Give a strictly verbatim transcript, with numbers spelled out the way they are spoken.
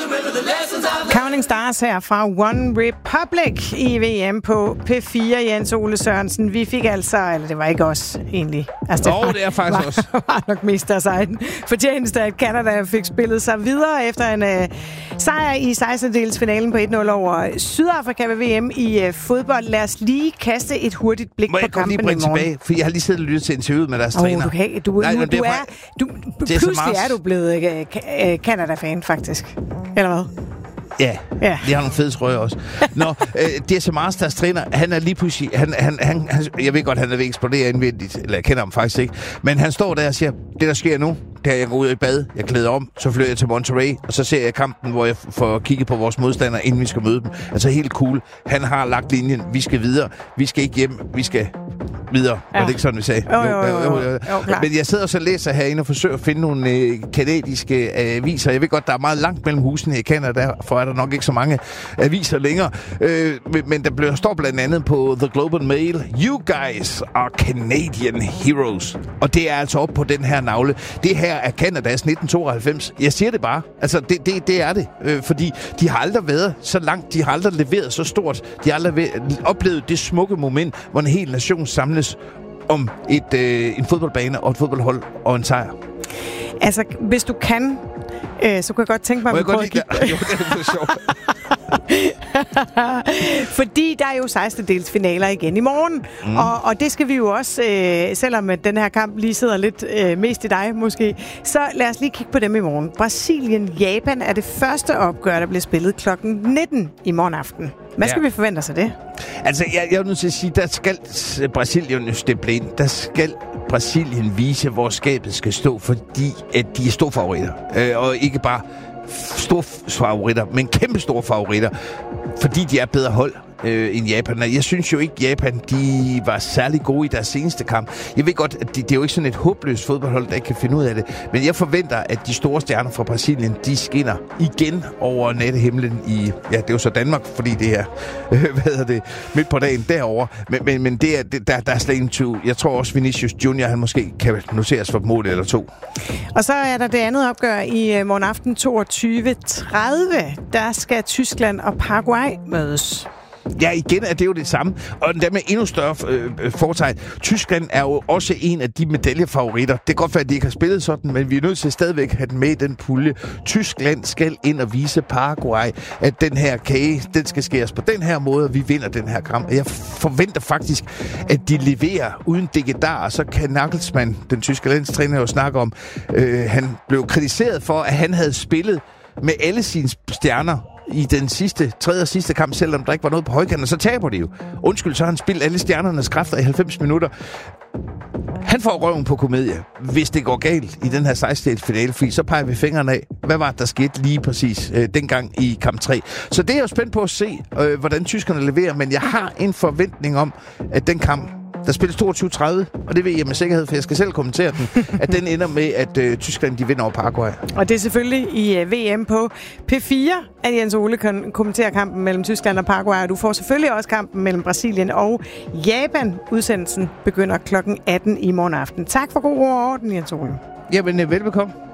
Counting Stars her fra One Republic i V M på P fire, Jens Ole Sørensen. Vi fik altså, eller det var ikke os egentlig. Altså, det, var, det er faktisk var, også. var nok mest deres egen fortjeneste, at Canada fik spillet sig videre efter en uh, sejr i sekstendedelsfinalen på et nul over Sydafrika ved V M i uh, fodbold. Lad os lige kaste et hurtigt blik Må på kampen i morgen. Må jeg lige bringe tilbage, for jeg har lige siddet og lyttet til interviewet med deres oh, træner. Du kan, du, Nej, nu, du er, du, det er pludselig er du blevet uh, Canada-fan, faktisk. Eller hvad? Ja, ja, de har nogle fede trøjer også. Nå, øh, D S M Ars, deres træner, han er lige pludselig... Han, han, han, han, jeg ved godt, han er ved at eksplodere indvendigt, eller jeg kender ham faktisk ikke. Men han står der og siger, det der sker nu, det er, jeg går ud i bad, jeg klæder om, så flytter jeg til Monterrey, og så ser jeg kampen, hvor jeg får kigget på vores modstandere, inden vi skal møde dem. Altså helt cool. Han har lagt linjen, vi skal videre, vi skal ikke hjem, vi skal videre. Ja. Var det ikke sådan, vi sagde? Jo, jo, jo. jo, jo, jo Men jeg sidder også og læser herinde og forsøger at finde nogle øh, kanadiske øh, aviser. Jeg ved godt, der er meget langt mellem husene i Canada, derfor er der nok ikke så mange aviser længere. Øh, men der bliver, står blandt andet på The Globe and Mail, You guys are Canadian heroes. Og det er altså op på den her navle. Det her er Canadas nitten tooghalvfems. Jeg siger det bare. Altså, det, det, det er det. Øh, fordi de har aldrig været så langt. De har aldrig leveret så stort. De har aldrig ved, oplevet det smukke moment, hvor en hel nation samles om et, øh, en fodboldbane og et fodboldhold og en sejr. Altså, hvis du kan, øh, så kunne jeg godt tænke mig... Må jeg godt lide det? Jo, det er for sjovt. Fordi der er jo sekstendedelsfinaler igen i morgen. Mm. Og, og det skal vi jo også, øh, selvom den her kamp lige sidder lidt øh, mest i dig måske, så lad os lige kigge på dem i morgen. Brasilien-Japan er det første opgør, der bliver spillet klokken nitten i morgen aften. Hvad skal ja. vi forvente os af det? Altså, jeg, jeg er nødt til at sige, der skal Brasilien stemple ind. Der skal Brasilien vise, hvor skabet skal stå, fordi at de er store favoritter. Øh, og ikke bare store favoritter, men kæmpe store favoritter, fordi de er bedre hold øh, end Japan. Jeg synes jo ikke, Japan de var særlig gode i deres seneste kamp. Jeg ved godt, at de, det er jo ikke sådan et håbløst fodboldhold, der ikke kan finde ud af det, men jeg forventer, at de store stjerner fra Brasilien, de skinner igen over nattehimlen i, ja, det er jo så Danmark, fordi det er, øh, hvad hedder det, midt på dagen derovre. Men, men, men det er, det, der, der er slet ingen tvivl. Jeg tror også, Vinicius Junior, han måske kan noteres for et mål eller to. Og så er der det andet opgør i morgen aften toogtyve tredive. Der skal Tyskland og Paraguay mødes. Ja, igen er det jo det samme. Og der med endnu større øh, foretegn. Tyskland er jo også en af de medaljefavoritter. Det kan godt være, at de ikke har spillet sådan, men vi er nødt til stadigvæk at have den med i den pulje. Tyskland skal ind og vise Paraguay, at den her kage, den skal skæres på den her måde, og vi vinder den her kamp. Jeg forventer faktisk, at de leverer uden digedar, og så kan Nagelsmann, den tyske landstræner, jo snakke om, øh, han blev kritiseret for, at han havde spillet med alle sine stjerner i den sidste, tredje og sidste kamp, selvom der ikke var noget på højkanten, og så taber de jo. Undskyld, så har han spillet alle stjernernes kræfter i halvfems minutter. Han får røven på komedie, hvis det går galt i den her sekstendedelsfinale, fordi så peger vi fingrene af. Hvad var det, der skete lige præcis øh, dengang i kamp tre? Så det er jeg jo spændt på at se, øh, hvordan tyskerne leverer, men jeg har en forventning om, at den kamp, der spilles toogtyve tredive, og det ved jeg med sikkerhed, for jeg skal selv kommentere den, at den ender med, at øh, Tyskland de vinder over Paraguay. Og det er selvfølgelig i uh, V M på P fire, at Jens Ole kan kommentere kampen mellem Tyskland og Paraguay, og du får selvfølgelig også kampen mellem Brasilien og Japan. Udsendelsen begynder klokken atten i morgen aften. Tak for god ord og orden, Jens Ole. Jamen, velbekomme.